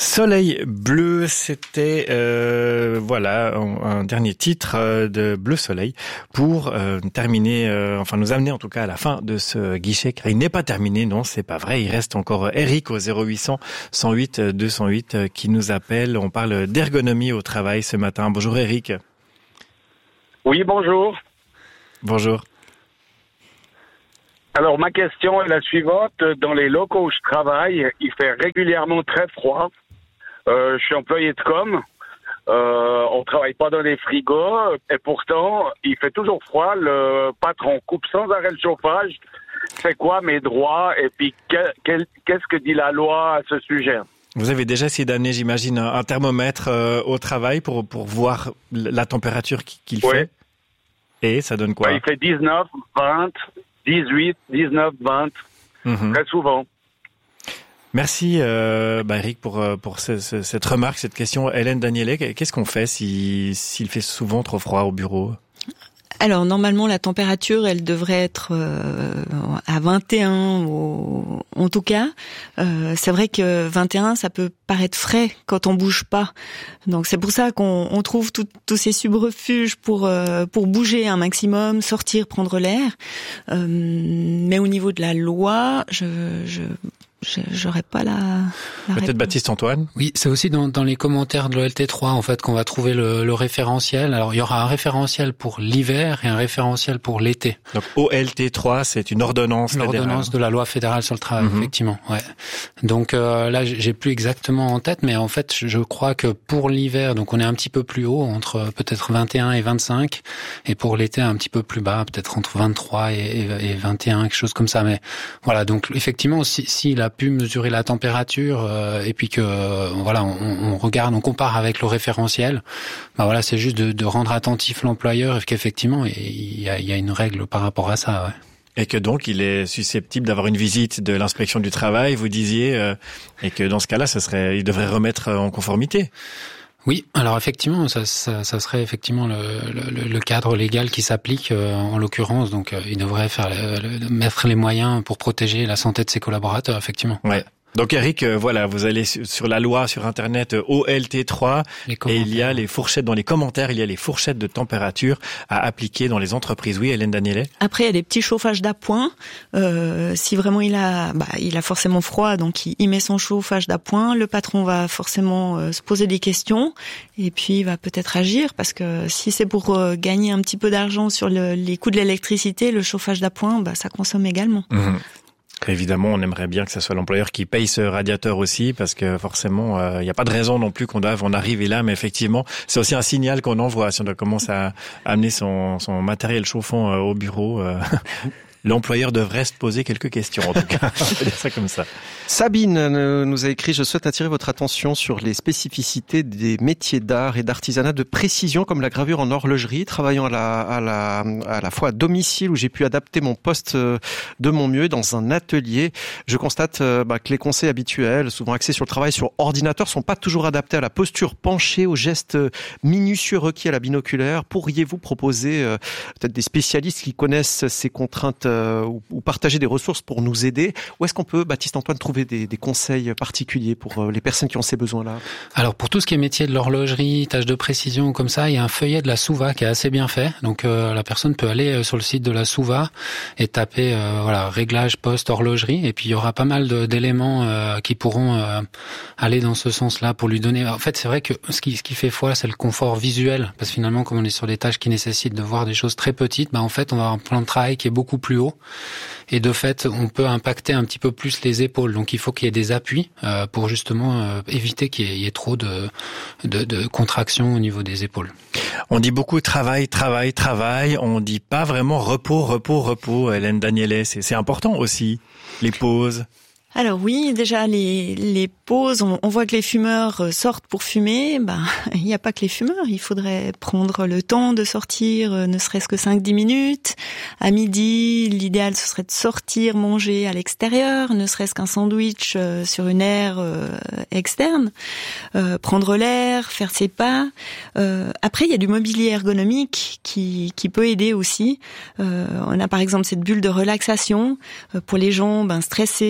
Soleil bleu, c'était un dernier titre de Bleu Soleil pour terminer, nous amener en tout cas à la fin de ce guichet, car il n'est pas terminé, non, c'est pas vrai. Il reste encore Eric au 0800 108 208 qui nous appelle. On parle d'ergonomie au travail ce matin. Bonjour Eric. Oui, bonjour. Bonjour. Alors, ma question est la suivante. Dans les locaux où je travaille, il fait régulièrement très froid. Je suis employé de com. On travaille pas dans les frigos. Et pourtant, il fait toujours froid. Le patron coupe sans arrêt le chauffage. C'est quoi mes droits? Et puis, qu'est-ce que dit la loi à ce sujet? Vous avez déjà essayé d'amener, j'imagine, un thermomètre au travail pour voir la température qu'il fait? Et ça donne quoi? Il fait 19, 20... 18, 19, 20, très souvent. Merci Eric pour cette remarque, cette question. Hélène Daniellet, qu'est-ce qu'on fait s'il fait souvent trop froid au bureau? Alors normalement la température elle devrait être à 21 en tout cas. C'est vrai que 21 ça peut paraître frais quand on bouge pas. Donc c'est pour ça qu'on trouve tous ces subrefuges pour bouger un maximum, sortir, prendre l'air. Mais au niveau de la loi, j'aurais pas la Peut-être réponse. Baptiste Antoine. Oui, c'est aussi dans les commentaires de l'OLT3 en fait qu'on va trouver le référentiel. Alors il y aura un référentiel pour l'hiver et un référentiel pour l'été. Donc OLT3, c'est une ordonnance fédérale. L'ordonnance de la loi fédérale sur le travail, effectivement. Ouais. Donc là, j'ai plus exactement en tête, mais en fait, je crois que pour l'hiver, donc on est un petit peu plus haut, entre peut-être 21 et 25, et pour l'été un petit peu plus bas, peut-être entre 23 et 21, quelque chose comme ça. Mais voilà, donc effectivement, s'il a pu mesurer la température et puis que on regarde, on compare avec le référentiel, c'est juste de rendre attentif l'employeur et qu'effectivement il y a une règle par rapport à ça. Ouais. Et que donc il est susceptible d'avoir une visite de l'inspection du travail, vous disiez, et que dans ce cas-là, il devrait remettre en conformité. Oui, alors effectivement, ça serait effectivement le cadre légal qui s'applique en l'occurrence. Donc, il devrait mettre les moyens pour protéger la santé de ses collaborateurs, effectivement. Ouais. Donc Eric, vous allez sur la loi sur Internet OLT3 et il y a les fourchettes dans les commentaires, il y a les fourchettes de température à appliquer dans les entreprises. Oui, Hélène Daniellet. Après, il y a des petits chauffages d'appoint. Si vraiment il a forcément froid, donc il met son chauffage d'appoint. Le patron va forcément se poser des questions et puis il va peut-être agir parce que si c'est pour gagner un petit peu d'argent sur les coûts de l'électricité, le chauffage d'appoint, ça consomme également. Évidemment, on aimerait bien que ce soit l'employeur qui paye ce radiateur aussi, parce que forcément, il n'y a pas de raison non plus qu'on doive en arriver là, mais effectivement, c'est aussi un signal qu'on envoie. Si on doit commencer à amener son matériel chauffant au bureau, l'employeur devrait se poser quelques questions, en tout cas. On peut dire ça comme ça. Sabine nous a écrit: je souhaite attirer votre attention sur les spécificités des métiers d'art et d'artisanat de précision comme la gravure en horlogerie, travaillant à la fois à domicile où j'ai pu adapter mon poste de mon mieux dans un atelier. Je constate que les conseils habituels, souvent axés sur le travail sur ordinateur, sont pas toujours adaptés à la posture penchée, aux gestes minutieux requis à la binoculaire. Pourriez-vous proposer peut-être des spécialistes qui connaissent ces contraintes ou partager des ressources pour nous aider? Où est-ce qu'on peut, Baptiste Antoine, trouver des conseils particuliers pour les personnes qui ont ces besoins-là? Alors pour tout ce qui est métier de l'horlogerie, tâches de précision comme ça, il y a un feuillet de la SOUVA qui est assez bien fait. Donc la personne peut aller sur le site de la SOUVA et taper réglage poste horlogerie, et puis il y aura pas mal d'éléments qui pourront aller dans ce sens-là pour lui donner. En fait, c'est vrai que ce qui fait foi, c'est le confort visuel, parce que finalement, comme on est sur des tâches qui nécessitent de voir des choses très petites, en fait, on va avoir un plan de travail qui est beaucoup plus haut. Et de fait, on peut impacter un petit peu plus les épaules. Donc, il faut qu'il y ait des appuis pour justement éviter qu'il y ait trop de contraction au niveau des épaules. On dit beaucoup travail. On dit pas vraiment repos. Hélène Daniellet, c'est important aussi, les pauses. Alors oui, déjà les pauses, on voit que les fumeurs sortent pour fumer. Il n'y a pas que les fumeurs, il faudrait prendre le temps de sortir, ne serait-ce que 5-10 minutes. À midi, l'idéal ce serait de sortir, manger à l'extérieur, ne serait-ce qu'un sandwich sur une aire externe, prendre l'air, faire ses pas. Après, il y a du mobilier ergonomique qui peut aider aussi. On a par exemple cette bulle de relaxation pour les gens stressés, en déficit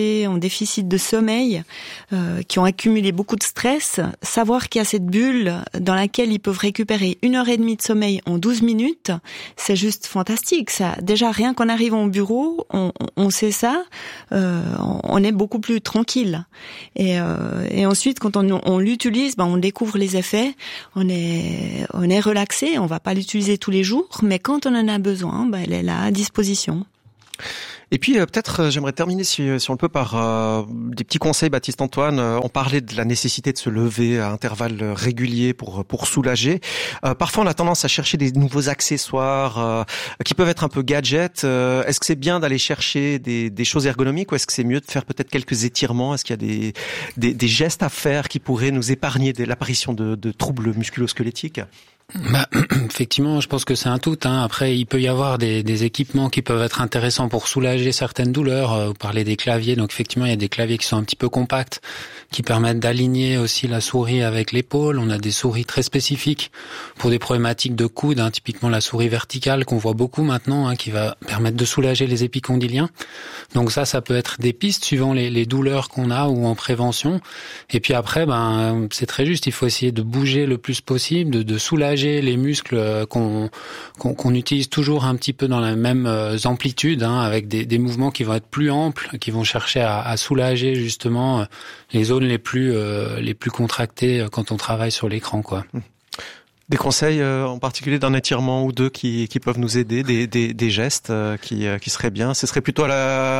déficit de sommeil, qui ont accumulé beaucoup de stress, savoir qu'il y a cette bulle dans laquelle ils peuvent récupérer 1h30 de sommeil en 12 minutes, c'est juste fantastique. Ça, déjà, rien qu'en arrivant au bureau, on sait ça, on est beaucoup plus tranquille. Et ensuite, quand on l'utilise, on découvre les effets, on est relaxé, on va pas l'utiliser tous les jours, mais quand on en a besoin, elle est là à disposition. Et puis peut-être j'aimerais terminer si on le peut par des petits conseils, Baptiste-Antoine. On parlait de la nécessité de se lever à intervalles réguliers pour soulager. Parfois on a tendance à chercher des nouveaux accessoires qui peuvent être un peu gadgets. Est-ce que c'est bien d'aller chercher des choses ergonomiques ou est-ce que c'est mieux de faire peut-être quelques étirements? Est-ce qu'il y a des gestes à faire qui pourraient nous épargner l'apparition de troubles musculo-squelettiques? Effectivement, je pense que c'est un tout. Après, il peut y avoir des équipements qui peuvent être intéressants pour soulager certaines douleurs. Vous parlez des claviers, donc effectivement, il y a des claviers qui sont un petit peu compacts, qui permettent d'aligner aussi la souris avec l'épaule. On a des souris très spécifiques pour des problématiques de coude, typiquement la souris verticale qu'on voit beaucoup maintenant, qui va permettre de soulager les épicondyliens. Donc ça peut être des pistes suivant les douleurs qu'on a ou en prévention. Et puis après, c'est très juste, il faut essayer de bouger le plus possible, de soulager les muscles qu'on utilise toujours un petit peu dans la même amplitude, avec des mouvements qui vont être plus amples, qui vont chercher à soulager justement les zones les plus contractées quand on travaille sur l'écran, quoi. Des conseils en particulier d'un étirement ou deux qui peuvent nous aider, des gestes qui seraient bien. Ce serait plutôt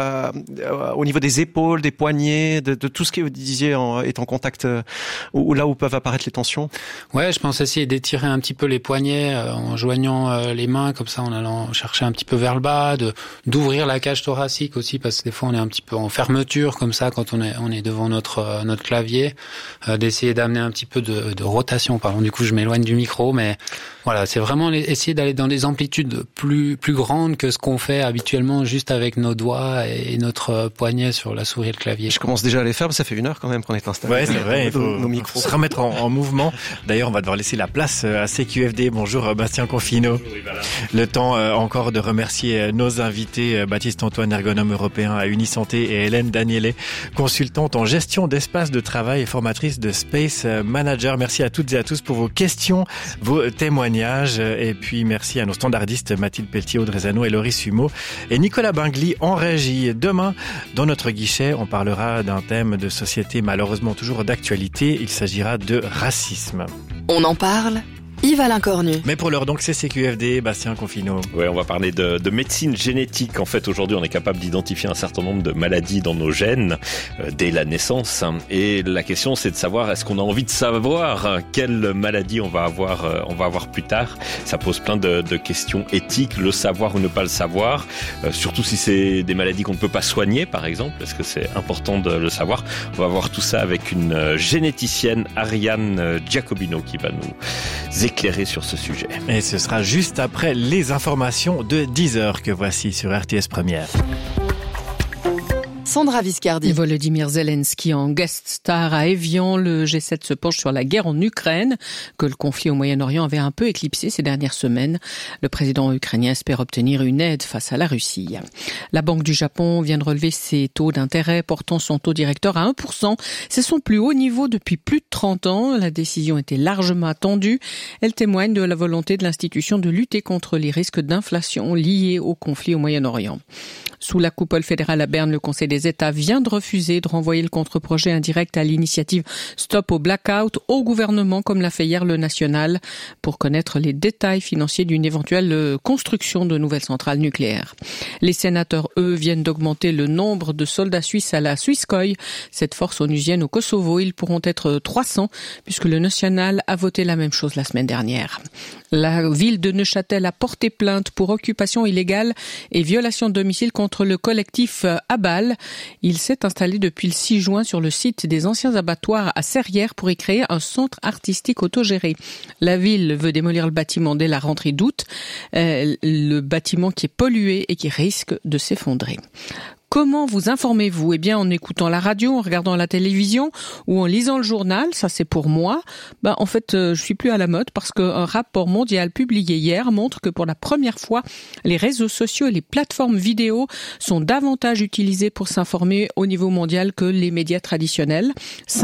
au niveau des épaules, des poignets, de tout ce que vous disiez est en contact ou là où peuvent apparaître les tensions. Ouais, je pense essayer d'étirer un petit peu les poignets en joignant les mains comme ça, en allant chercher un petit peu vers le bas, d'ouvrir la cage thoracique aussi parce que des fois on est un petit peu en fermeture comme ça quand on est devant notre clavier, d'essayer d'amener un petit peu de rotation. Pardon, du coup je m'éloigne du micro. Mais voilà, c'est vraiment essayer d'aller dans des amplitudes plus grandes que ce qu'on fait habituellement juste avec nos doigts et notre poignet sur la souris et le clavier. Je commence déjà à les faire, mais ça fait 1 heure quand même qu'on est installé. Ouais, c'est vrai, il faut se remettre en mouvement. D'ailleurs, on va devoir laisser la place à CQFD. Bonjour Bastien Confino. Oui, voilà. Le temps encore de remercier nos invités, Baptiste-Antoine, ergonome européen à Unisanté, et Hélène Danielé, consultante en gestion d'espace de travail et formatrice de Space Manager. Merci à toutes et à tous pour vos questions, vos témoignages, et puis merci à nos standardistes Mathilde Pelletier, Audrey Zano et Loris Humeau et Nicolas Bingli en régie. Demain, dans notre guichet, on parlera d'un thème de société malheureusement toujours d'actualité. Il s'agira de racisme. On en parle, Yves-Alain Cornu. Mais pour l'heure, donc, c'est CQFD, Bastien Confino. Ouais, on va parler de médecine génétique. En fait, aujourd'hui, on est capable d'identifier un certain nombre de maladies dans nos gènes dès la naissance. Et la question, c'est de savoir, est-ce qu'on a envie de savoir quelle maladie on va avoir plus tard? Ça pose plein de questions éthiques, le savoir ou ne pas le savoir. Surtout si c'est des maladies qu'on ne peut pas soigner, par exemple. Est-ce que c'est important de le savoir? On va voir tout ça avec une généticienne, Ariane Giacobino, qui va nous éclairer sur ce sujet. Et ce sera juste après les informations de 10h que voici sur RTS Première. Sandra Viscardi. Volodymyr Zelensky en guest star à Évian. Le G7 se penche sur la guerre en Ukraine, que le conflit au Moyen-Orient avait un peu éclipsé ces dernières semaines. Le président ukrainien espère obtenir une aide face à la Russie. La Banque du Japon vient de relever ses taux d'intérêt, portant son taux directeur à 1%. C'est son plus haut niveau depuis plus de 30 ans. La décision était largement attendue. Elle témoigne de la volonté de l'institution de lutter contre les risques d'inflation liés au conflit au Moyen-Orient. Sous la coupole fédérale à Berne, le Conseil des États vient de refuser de renvoyer le contre-projet indirect à l'initiative Stop au Blackout au gouvernement, comme l'a fait hier le National, pour connaître les détails financiers d'une éventuelle construction de nouvelles centrales nucléaires. Les sénateurs, eux, viennent d'augmenter le nombre de soldats suisses à la Swisscoj, cette force onusienne au Kosovo. Ils pourront être 300, puisque le National a voté la même chose la semaine dernière. La ville de Neuchâtel a porté plainte pour occupation illégale et violation de domicile contre le collectif Abal. Il s'est installé depuis le 6 juin sur le site des anciens abattoirs à Serrières pour y créer un centre artistique autogéré. La ville veut démolir le bâtiment dès la rentrée d'août, le bâtiment qui est pollué et qui risque de s'effondrer. Comment vous informez-vous ? Eh bien, en écoutant la radio, en regardant la télévision ou en lisant le journal, ça c'est pour moi. En fait, je suis plus à la mode parce qu'un rapport mondial publié hier montre que pour la première fois, les réseaux sociaux et les plateformes vidéo sont davantage utilisés pour s'informer au niveau mondial que les médias traditionnels.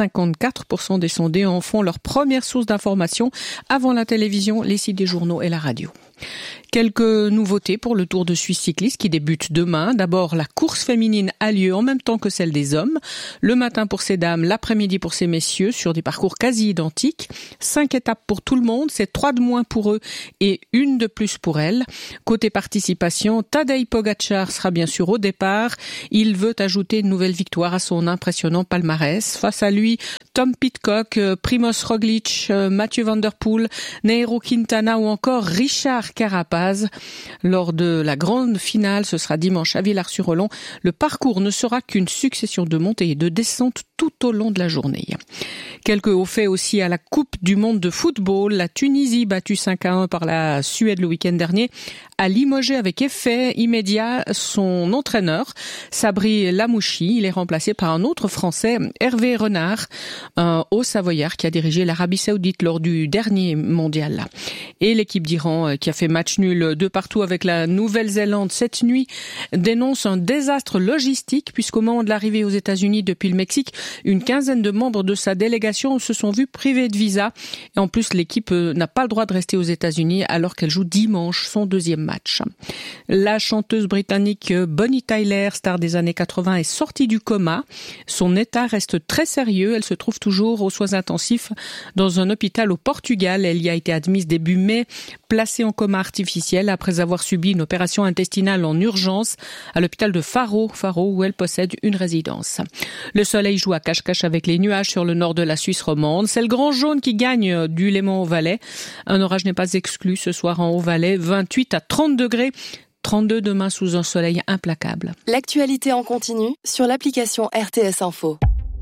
54% des sondés en font leur première source d'information avant la télévision, les sites des journaux et la radio. Quelques nouveautés pour le Tour de Suisse cycliste qui débute demain. D'abord, la course féminine a lieu en même temps que celle des hommes. Le matin pour ces dames, l'après-midi pour ces messieurs sur des parcours quasi identiques. 5 étapes pour tout le monde, c'est 3 de moins pour eux et 1 de plus pour elles. Côté participation, Tadej Pogačar sera bien sûr au départ. Il veut ajouter une nouvelle victoire à son impressionnant palmarès. Face à lui, Tom Pidcock, Primož Roglič, Mathieu Van Der Poel, Nairo Quintana ou encore Richard Carapaz. Lors de la grande finale, ce sera dimanche à Villars-sur-Olon. Le parcours ne sera qu'une succession de montées et de descentes tout au long de la journée. Quelques hauts faits aussi à la Coupe du monde de football. La Tunisie, battue 5-1 par la Suède le week-end dernier, a limogé avec effet immédiat son entraîneur, Sabri Lamouchi. Il est remplacé par un autre Français, Hervé Renard, un Haut-Savoyard qui a dirigé l'Arabie Saoudite lors du dernier mondial. Et l'équipe d'Iran, qui a fait match nul de partout avec la Nouvelle-Zélande cette nuit, dénonce un désastre logistique puisqu'au moment de l'arrivée aux États-Unis depuis le Mexique, une quinzaine de membres de sa délégation se sont vus privés de visa. Et en plus, l'équipe n'a pas le droit de rester aux États-Unis alors qu'elle joue dimanche son deuxième match. La chanteuse britannique Bonnie Tyler, star des années 80, est sortie du coma. Son état reste très sérieux. Elle se trouve toujours aux soins intensifs dans un hôpital au Portugal. Elle y a été admise début mai, placée en coma artificiel après avoir subi une opération intestinale en urgence à l'hôpital de Faro où elle possède une résidence. Le soleil joue à cache-cache avec les nuages sur le nord de la Suisse romande. C'est le grand jaune qui gagne du Léman-Haut-Valais. Un orage n'est pas exclu ce soir en Haut-Valais, 28 à 30 degrés. 32 demain sous un soleil implacable. L'actualité en continu sur l'application RTS Info.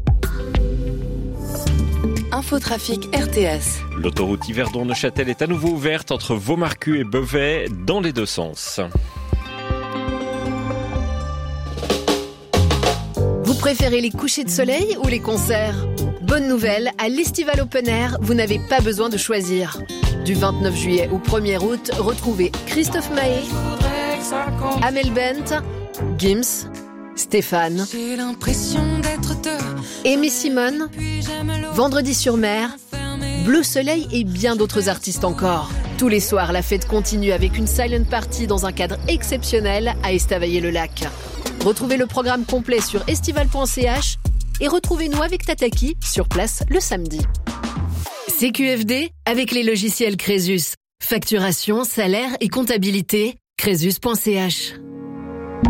Infotrafic RTS. L'autoroute Yverdon-Neuchâtel est à nouveau ouverte entre Vaumarcus et Beauvais dans les deux sens. Vous préférez les couchers de soleil ou les concerts ? Bonne nouvelle, à l'Estival Open Air, vous n'avez pas besoin de choisir. Du 29 juillet au 1er août, retrouvez Christophe Maé, Amel Bent, Gims, Stéphane, Aimé Simone, Vendredi sur mer, Bleu Soleil et bien d'autres artistes encore. Tous les soirs, la fête continue avec une silent party dans un cadre exceptionnel à Estavayer-le-Lac. Retrouvez le programme complet sur estival.ch et retrouvez-nous avec Tataki sur place le samedi. CQFD avec les logiciels Crésus. Facturation, salaire et comptabilité, crésus.ch.